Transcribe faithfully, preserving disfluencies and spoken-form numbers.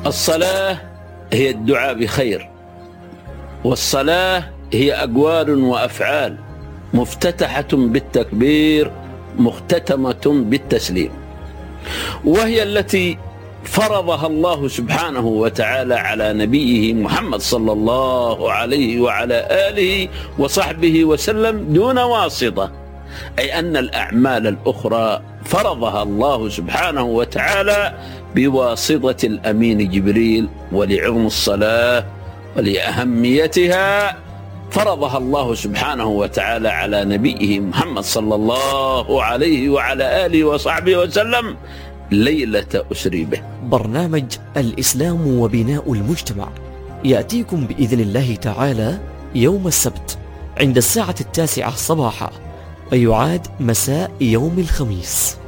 الصلاة هي الدعاء بخير، والصلاة هي أقوال وأفعال مفتتحة بالتكبير مختتمة بالتسليم، وهي التي فرضها الله سبحانه وتعالى على نبيه محمد صلى الله عليه وعلى آله وصحبه وسلم دون واسطة، أي أن الأعمال الأخرى فرضها الله سبحانه وتعالى بواسطة الأمين جبريل، ولعظم الصلاة ولأهميتها فرضها الله سبحانه وتعالى على نبيه محمد صلى الله عليه وعلى آله وصحبه وسلم ليلة أسري به. برنامج الإسلام وبناء المجتمع يأتيكم بإذن الله تعالى يوم السبت عند الساعة التاسعة صباحا، ويعاد مساء يوم الخميس.